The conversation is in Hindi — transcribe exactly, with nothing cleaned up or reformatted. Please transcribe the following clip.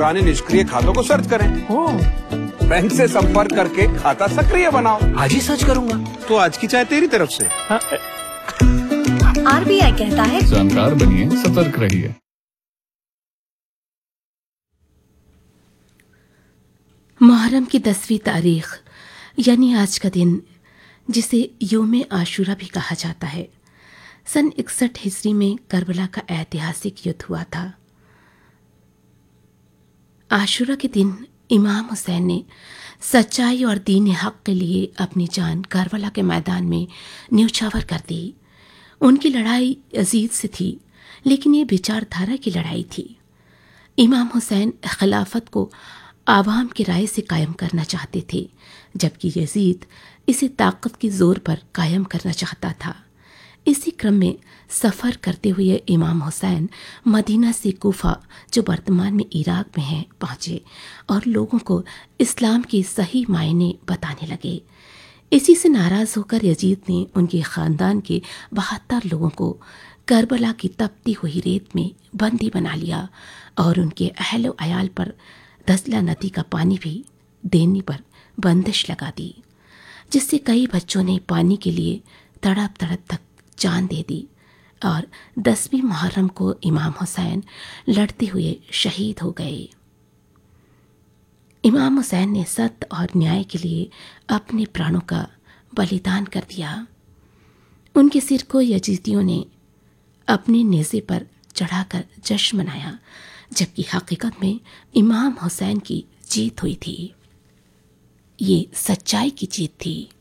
पुराने निष्क्रिय खातों को सर्च करें। बैंक से संपर्क करके खाता सक्रिय बनाओ। आज ही सर्च करूंगा। तो आज की चाय तेरी तरफ से। आरबीआई कहता है जानकार बनिए, सतर्क रहिए। मुहर्रम की दसवीं तारीख यानी आज का दिन, जिसे योम आशूरा भी कहा जाता है, सन इकसठ हिजरी में करबला का ऐतिहासिक युद्ध हुआ था। आशूरा के दिन इमाम हुसैन ने सच्चाई और दीन हक के लिए अपनी जान करबला के मैदान में न्यौछावर कर दी। उनकी लड़ाई यजीद से थी, लेकिन ये विचारधारा की लड़ाई थी। इमाम हुसैन खिलाफत को आवाम की राय से कायम करना चाहते थे, जबकि यजीद इसे ताकत की जोर पर कायम करना चाहता था। इसी क्रम में सफ़र करते हुए इमाम हुसैन मदीना से कूफा, जो वर्तमान में इराक में है, पहुँचे और लोगों को इस्लाम के सही मायने बताने लगे। इसी से नाराज़ होकर यजीद ने उनके ख़ानदान के बहत्तर लोगों को करबला की तपती हुई रेत में बंदी बना लिया और उनके अहल व अयाल पर दसला नदी का पानी भी देने पर बंदिश लगा दी, जिससे कई बच्चों ने पानी के लिए तड़प तड़प तक जान दे दी और दसवीं मुहर्रम को इमाम हुसैन लड़ते हुए शहीद हो गए। इमाम हुसैन ने सत्य और न्याय के लिए अपने प्राणों का बलिदान कर दिया। उनके सिर को यजीदियों ने अपने नेज़े पर चढ़ाकर जश्न मनाया, जबकि हकीकत में इमाम हुसैन की जीत हुई थी। ये सच्चाई की जीत थी।